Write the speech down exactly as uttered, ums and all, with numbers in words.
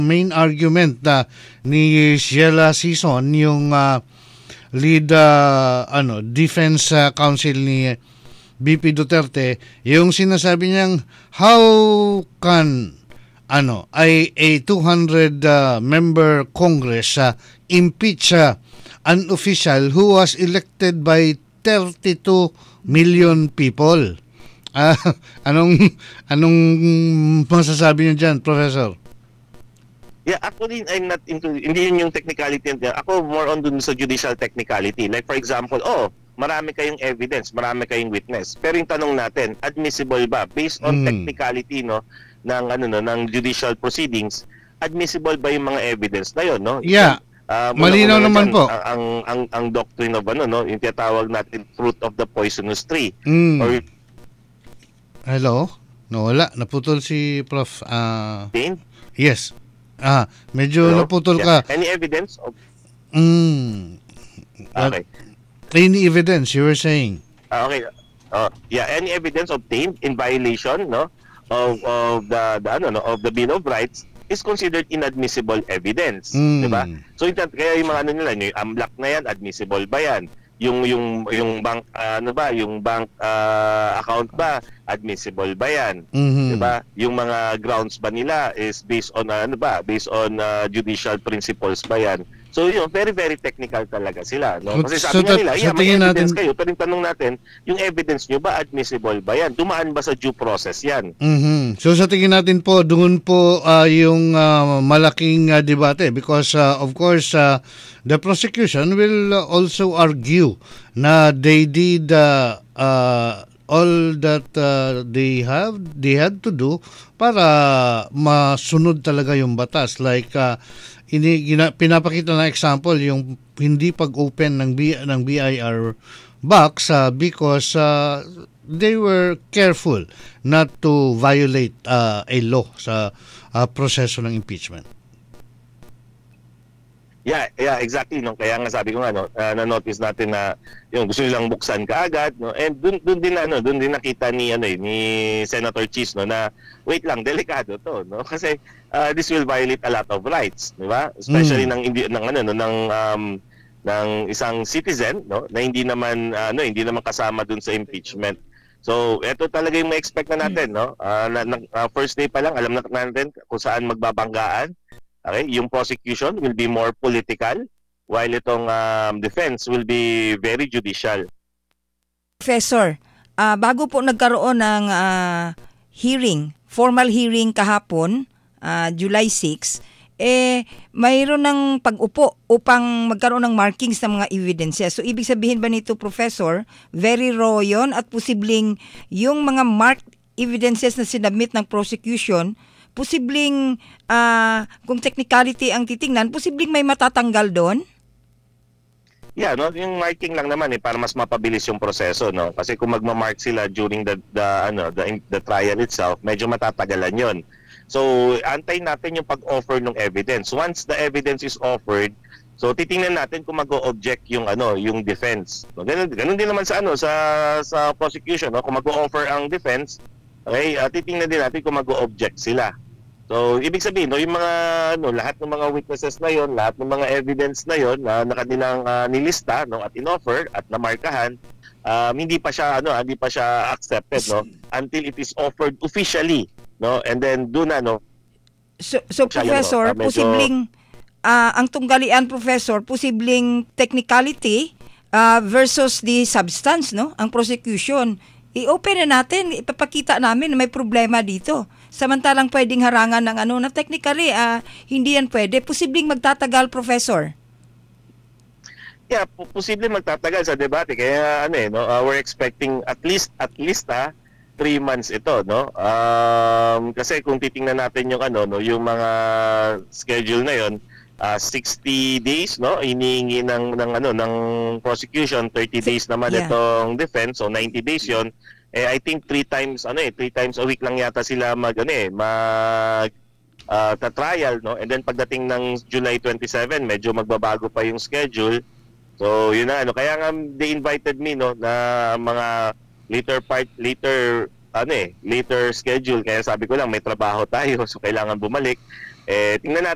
main argument na ni Sheila Sison, yung uh, lead uh, ano defense uh, council ni B P Duterte, yung sinasabi niyang how can ano ay a two hundred uh, member Congress uh, impeach uh, an official who was elected by thirty-two million people. Uh, anong anong masasabi niyo diyan, Professor? Yeah, actually, I'm not into, hindi yun yung technicality. Ako more on dun sa judicial technicality. Like for example, oh, marami kayong evidence, marami kayong witness. Pero yung tanong natin, admissible ba? Based on mm. technicality, no, ng, ano, no, ng judicial proceedings, admissible ba yung mga evidence na yun, no? Yeah. Uh, Malinaw naman dyan, po. Ang, ang, ang, ang doctrine of, ano, no, yung tinatawag natin, fruit of the poisonous tree. Mm. Or, hello? No, wala. Naputol si Prof. Uh, yes. Ah, medyo Hello? naputol yeah. ka. Any evidence? Of... Mm. Okay. Any evidence you were saying? Uh, okay. Uh, yeah, any evidence obtained in violation, no, of of the, the ano no, of the Bill of Rights is considered inadmissible evidence, mm. 'di ba? So kaya yung mga ano nila, yung amlak na yan, admissible ba yan? Yung yung yung bank uh, ano ba, yung bank uh, account ba, admissible ba yan? Mm-hmm. 'Di ba? Yung mga grounds ba nila is based on uh, ano ba, based on uh, judicial principles ba yan? So yun, very very technical talaga sila, no? Kasi sabi so nga nila, yeah, may evidence natin... kayo, pero yung tanong natin, yung evidence nyo ba admissible ba yan? Dumaan ba sa due process yan? Mm-hmm. So sa tingin natin po, doon po uh, yung uh, malaking uh, debate because uh, of course uh, the prosecution will uh, also argue na they did uh, uh, all that uh, they have they had to do para masunod talaga yung batas, like uh, ini gina, pinapakita na example yung hindi pag-open ng B, ng B I R box uh, because uh, they were careful not to violate uh, a law sa uh, proseso ng impeachment. Yeah, yeah, exactly, no. Kaya nga sabi ko nga, no, uh, na-notice natin na yung gusto nilang buksan kaagad, no. And dun dun din ano, dun din nakita ni ano eh, ni Senator Cheese, no, na wait lang, delikado to, no. Kasi uh, this will violate a lot of rights, di ba? Especially mm. ng hindi ng ano no, ng um ng isang citizen, no, na hindi naman uh, ano, hindi naman kasama dun sa impeachment. So, ito talaga yung ma-expect na natin, no. Uh, na, na, uh, first day pa lang, alam na natin kung saan magbabanggaan. Okay, yung prosecution will be more political while itong um, defense will be very judicial. Professor, uh, bago po nagkaroon ng uh, hearing, formal hearing kahapon, uh, July sixth, eh mayroon ng pag-upo upang magkaroon ng markings ng mga evidences. So ibig sabihin ba nito, Professor, very raw yun at posibleng yung mga marked evidences na sinabmit ng prosecution, posibleng uh, kung technicality ang titingnan, posibleng may matatanggal doon? Yeah, no, yung marking lang naman eh para mas mapabilis yung proseso, no. Kasi kung magma-mark sila during the the ano, the, the trial itself, medyo matatagalan 'yon. So, antayin natin yung pag-offer ng evidence. Once the evidence is offered, so titingnan natin kung mag-o-object yung ano, yung defense. No, ganun, ganun din naman sa ano, sa sa prosecution, no, kung mag-o-offer ang defense, okay, uh, titingnan din natin kung mag-o-object sila. So, ibig sabihin, no, yung mga ano, lahat ng mga witnesses na yon, lahat ng mga evidence na yon na, na kanilang uh, nilista, no, at inoffer at namarkahan, um, hindi pa siya ano, hindi pa siya accepted, no, until it is offered officially, no, and then doon na, no. So, so Professor, no, uh, medyo... posibleng uh, ang tunggalian, Professor, posibleng technicality uh, versus the substance, no, ang prosecution. I-open na natin, ipapakita namin na may problema dito. Samantalang pwedeng harangan ng ano na technically uh, hindi yan pwede. Posibleng magtatagal, Professor. Yeah, posible magtatagal sa debate. Kaya ano eh, no, uh, we're expecting at least at least ah, three months ito, no. Um, kasi kung titingnan natin yung ano, no, yung mga schedule na yon, uh, sixty days, no, hinihingi ng ng ano ng prosecution, thirty days naman yeah. itong defense, so ninety days yon. Eh I think three times ano eh three times a week lang yata sila mag ano eh mag uh, ta-trial, no, and then pagdating ng July twenty-seven medyo magbabago pa yung schedule. So yun na ano, kaya nga they invited me, no, na mga later part later ano eh later schedule, kaya sabi ko lang may trabaho tayo so kailangan bumalik. Eh tingnan natin